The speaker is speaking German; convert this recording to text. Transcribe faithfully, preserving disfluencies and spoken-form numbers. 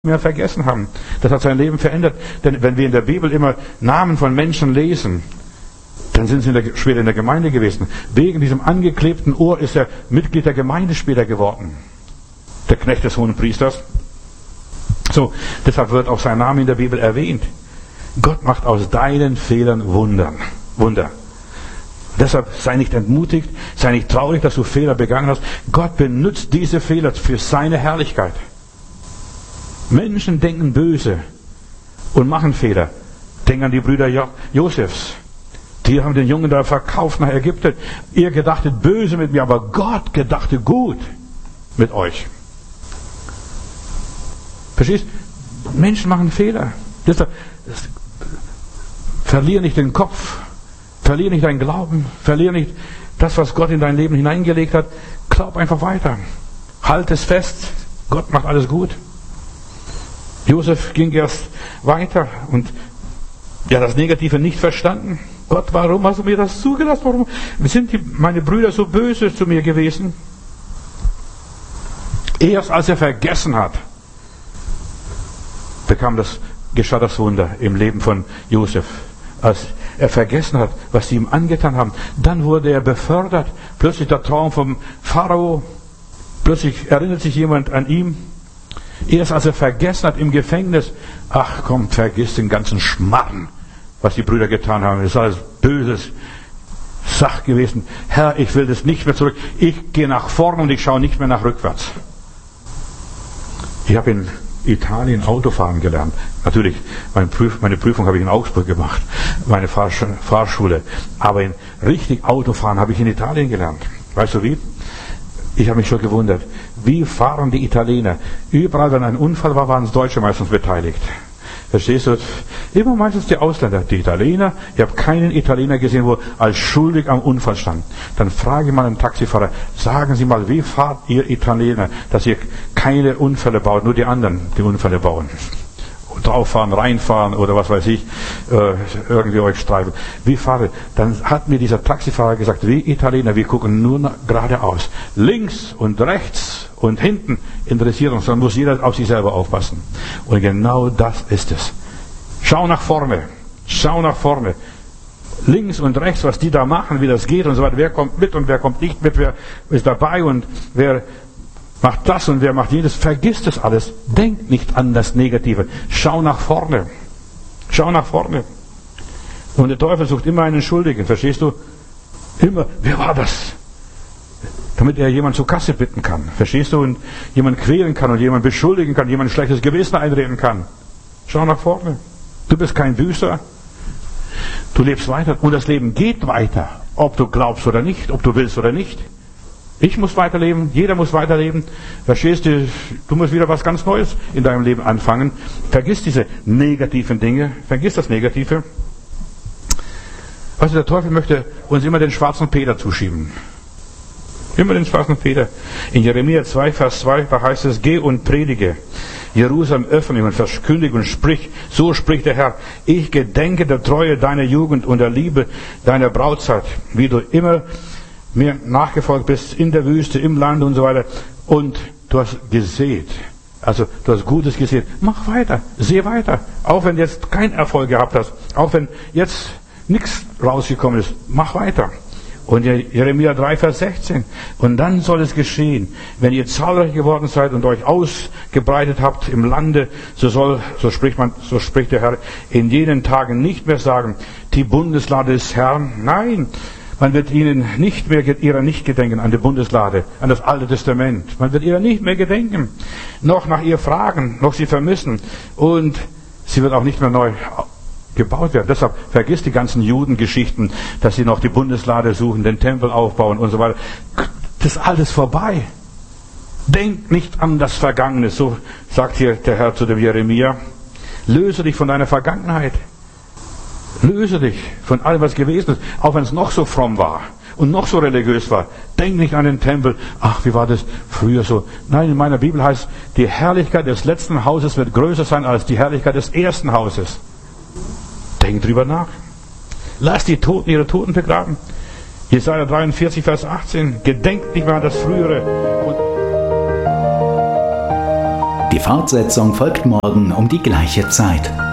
mehr vergessen haben. Das hat sein Leben verändert. Denn wenn wir in der Bibel immer Namen von Menschen lesen, dann sind sie in der, später in der Gemeinde gewesen. Wegen diesem angeklebten Ohr ist er Mitglied der Gemeinde später geworden. Der Knecht des Hohenpriesters. So, deshalb wird auch sein Name in der Bibel erwähnt. Gott macht aus deinen Fehlern Wundern, Wunder. Deshalb sei nicht entmutigt, sei nicht traurig, dass du Fehler begangen hast. Gott benutzt diese Fehler für seine Herrlichkeit. Menschen denken böse und machen Fehler. Denk an die Brüder jo- Josefs. Die haben den Jungen da verkauft nach Ägypten. Ihr gedachtet böse mit mir, aber Gott gedachte gut mit euch. Verstehst? Menschen machen Fehler. Deshalb, verlier nicht den Kopf. Verlier nicht deinen Glauben. Verlier nicht das, was Gott in dein Leben hineingelegt hat. Glaub einfach weiter. Halt es fest. Gott macht alles gut. Josef ging erst weiter und er hat das Negative nicht verstanden. Gott, warum hast du mir das zugelassen? Warum sind die, meine Brüder so böse zu mir gewesen? Erst als er vergessen hat, bekam das, geschah das Wunder im Leben von Josef. Als er vergessen hat, was sie ihm angetan haben, dann wurde er befördert. Plötzlich der Traum vom Pharao. Plötzlich erinnert sich jemand an ihn. Erst als er vergessen hat im Gefängnis, ach komm, vergiss den ganzen Schmarrn, was die Brüder getan haben. Es ist alles böses Sach gewesen. Herr, ich will das nicht mehr zurück. Ich gehe nach vorne und ich schaue nicht mehr nach rückwärts. Ich habe in Italien Autofahren gelernt. Natürlich, meine, Prüf, meine Prüfung habe ich in Augsburg gemacht, meine Fahrsch Fahrschule. Aber in richtig Autofahren habe ich in Italien gelernt. Weißt du wie? Ich habe mich schon gewundert, wie fahren die Italiener? Überall, wenn ein Unfall war, waren es Deutsche meistens beteiligt. Verstehst du? Immer meistens die Ausländer, die Italiener. Ich habe keinen Italiener gesehen, wo als schuldig am Unfall stand. Dann frage ich mal einen Taxifahrer, sagen Sie mal, wie fahrt ihr Italiener, dass ihr keine Unfälle baut, nur die anderen die Unfälle bauen? Drauffahren, reinfahren oder was weiß ich, äh, irgendwie euch streifen. Wie fahre? Dann hat mir dieser Taxifahrer gesagt, wie Italiener, wir gucken nur nach, geradeaus. Links und rechts und hinten interessiert uns, dann muss jeder auf sich selber aufpassen. Und genau das ist es. Schau nach vorne. Schau nach vorne. Links und rechts, was die da machen, wie das geht und so weiter. Wer kommt mit und wer kommt nicht mit, wer ist dabei und wer macht das und wer macht jenes, vergiss das alles. Denk nicht an das Negative. Schau nach vorne. Schau nach vorne. Und der Teufel sucht immer einen Schuldigen, verstehst du? Immer, wer war das? Damit er jemanden zur Kasse bitten kann, verstehst du? Und jemanden quälen kann und jemanden beschuldigen kann, jemanden ein schlechtes Gewissen einreden kann. Schau nach vorne. Du bist kein Büßer. Du lebst weiter und das Leben geht weiter. Ob du glaubst oder nicht, ob du willst oder nicht. Ich muss weiterleben, jeder muss weiterleben. Verstehst du, du musst wieder was ganz Neues in deinem Leben anfangen. Vergiss diese negativen Dinge, vergiss das Negative. Also der Teufel möchte uns immer den schwarzen Peter zuschieben. Immer den schwarzen Peter. In Jeremia zwei, Vers zwei, da heißt es, geh und predige. Jerusalem öffne und verkündige und sprich, so spricht der Herr, ich gedenke der Treue deiner Jugend und der Liebe deiner Brautzeit, wie du immer mir nachgefolgt bist in der Wüste, im Land und so weiter. Und du hast gesät. Also du hast Gutes gesät. Mach weiter. Seh weiter. Auch wenn du jetzt keinen Erfolg gehabt hast. Auch wenn jetzt nichts rausgekommen ist. Mach weiter. Und Jeremia drei, Vers sechzehn. Und dann soll es geschehen, wenn ihr zahlreich geworden seid und euch ausgebreitet habt im Lande, so soll, so spricht man, so spricht der Herr, in jenen Tagen nicht mehr sagen, die Bundeslade des Herrn. Nein. Man wird ihnen nicht mehr, ihrer nicht gedenken an die Bundeslade, an das Alte Testament. Man wird ihrer nicht mehr gedenken, noch nach ihr fragen, noch sie vermissen. Und sie wird auch nicht mehr neu gebaut werden. Deshalb vergiss die ganzen Judengeschichten, dass sie noch die Bundeslade suchen, den Tempel aufbauen und so weiter. Das ist alles vorbei. Denk nicht an das Vergangene, so sagt hier der Herr zu dem Jeremia. Löse dich von deiner Vergangenheit. Löse dich von allem, was gewesen ist, auch wenn es noch so fromm war und noch so religiös war. Denk nicht an den Tempel. Ach, wie war das früher so? Nein, in meiner Bibel heißt, die Herrlichkeit des letzten Hauses wird größer sein als die Herrlichkeit des ersten Hauses. Denk drüber nach. Lass die Toten ihre Toten begraben. Jesaja dreiundvierzig, Vers achtzehn. Gedenkt nicht mehr an das Frühere. Und Die Fortsetzung folgt morgen um die gleiche Zeit.